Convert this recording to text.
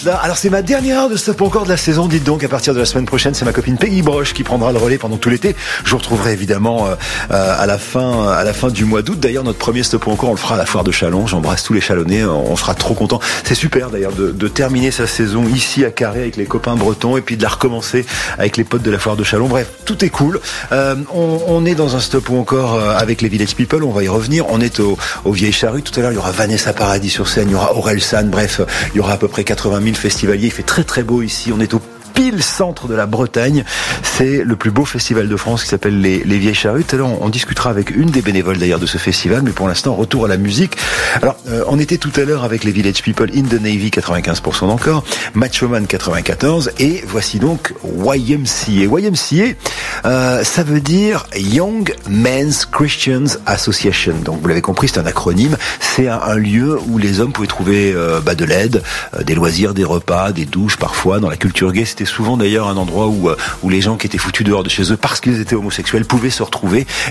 Alors c'est ma dernière heure de Stop encore de la saison, dites donc. À partir de la semaine prochaine, c'est ma copine Peggy Broche qui prendra le relais pendant tout l'été. Je vous retrouverai évidemment à la fin du mois d'août. D'ailleurs, notre premier Stop encore, on le fera à la foire de Châlons. J'embrasse tous les Chalonnais, on sera trop contents. C'est super d'ailleurs de terminer sa saison ici à Carré avec les copains bretons et puis de la recommencer avec les potes de la foire de Châlons. Bref, tout est cool. On est dans un Stop encore avec les Village People, on va y revenir. On est aux Vieilles Charrues. Tout à l'heure, il y aura Vanessa Paradis sur scène, il y aura Aurel San. Bref, il y aura à peu près 80 000 festivaliers. Il fait très très beau ici. On est au pile centre de la Bretagne. C'est le plus beau festival de France qui s'appelle les Vieilles Charrues. Tout à l'heure, on discutera avec une des bénévoles d'ailleurs de ce festival, mais pour l'instant, retour à la musique. Alors, on était tout à l'heure avec les Village People, In the Navy, 95% d'encore, Macho Man 94, et voici donc YMCA. YMCA, ça veut dire Young Men's Christians Association. Donc, vous l'avez compris, c'est un acronyme. C'est un lieu où les hommes pouvaient trouver de l'aide, des loisirs, des repas, des douches parfois. Dans la culture gay, c'était souvent d'ailleurs un endroit où les gens qui étaient foutus dehors de chez eux parce qu'ils étaient homosexuels pouvaient se retrouver